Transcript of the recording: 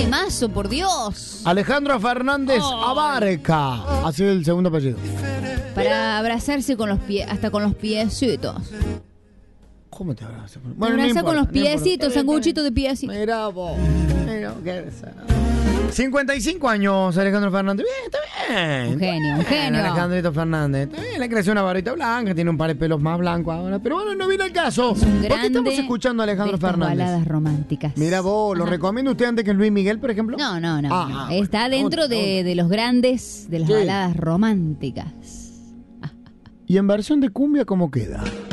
temazo, por Dios. Alejandro Fernández Abarca. Así es el segundo apellido. Para abrazarse con los pies, hasta con los piecitos. ¿Cómo te abrazas? Bueno, no abraza importa, con los no importa. piecitos, sanguchito de piecitos. Mira vos. Mira, qué 55 años, Alejandro Fernández. Bien, está bien. Un genio, un genio. Alejandrito Fernández. Está bien, le creció una varita blanca, tiene un par de pelos más blancos ahora. Pero bueno, no viene el caso. Es un ¿Por qué estamos grande escuchando a Alejandro de estas Fernández? baladas románticas. Mira vos, ¿lo Ajá. recomienda usted antes que Luis Miguel, por ejemplo? No, no, no. Ah, no. Está bueno, dentro de los grandes, de las Sí. baladas románticas. ¿Y en versión de cumbia cómo queda?